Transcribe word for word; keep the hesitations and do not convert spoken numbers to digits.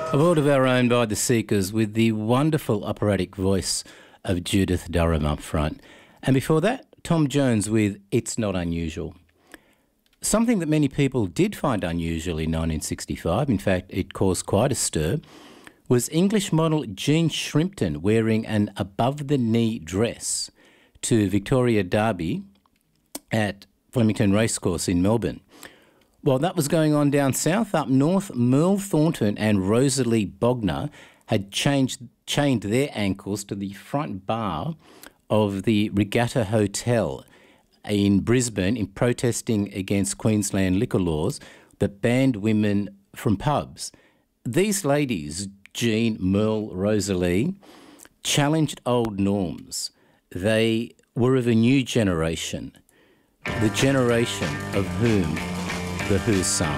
A world of our own by the Seekers with the wonderful operatic voice of Judith Durham up front. And before that, Tom Jones with It's Not Unusual. Something that many people did find unusual in nineteen sixty-five, in fact it caused quite a stir, was English model Jean Shrimpton wearing an above-the-knee dress to Victoria Derby at Flemington Racecourse in Melbourne. While that was going on down south, up north, Merle Thornton and Rosalie Bogner had changed, chained their ankles to the front bar of the Regatta Hotel in Brisbane in protesting against Queensland liquor laws that banned women from pubs. These ladies, Jean, Merle, Rosalie, challenged old norms. They were of a new generation, the generation of whom The Who sung.